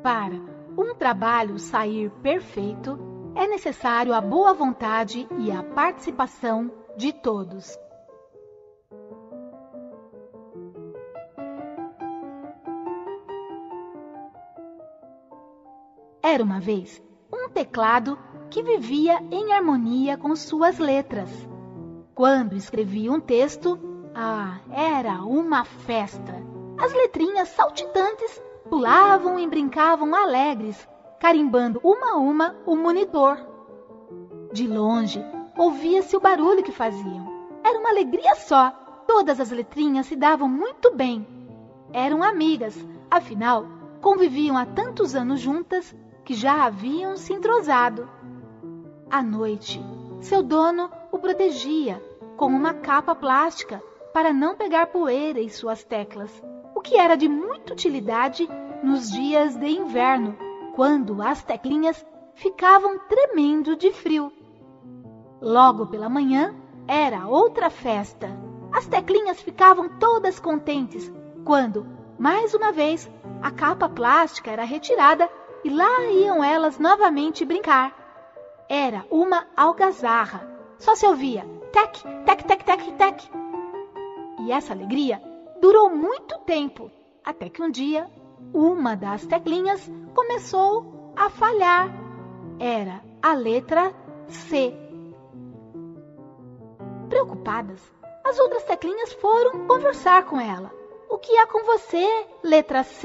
Para um trabalho sair perfeito, é necessário a boa vontade e a participação de todos. Era uma vez um teclado que vivia em harmonia com suas letras. Quando escrevia um texto, era uma festa. As letrinhas saltitantes pulavam e brincavam alegres, carimbando uma a uma o monitor. De longe, ouvia-se o barulho que faziam. Era uma alegria só. Todas as letrinhas se davam muito bem. Eram amigas, afinal, conviviam há tantos anos juntas que já haviam se entrosado. À noite, seu dono o protegia com uma capa plástica para não pegar poeira em suas teclas, o que era de muita utilidade nos dias de inverno, quando as teclinhas ficavam tremendo de frio. Logo pela manhã, era outra festa. As teclinhas ficavam todas contentes quando, mais uma vez, a capa plástica era retirada e lá iam elas novamente brincar. Era uma algazarra. Só se ouvia tec, tec, tec, tec, tec. E essa alegria durou muito tempo, até que um dia, uma das teclinhas começou a falhar. Era a letra C. Preocupadas, as outras teclinhas foram conversar com ela. O que há com você, letra C?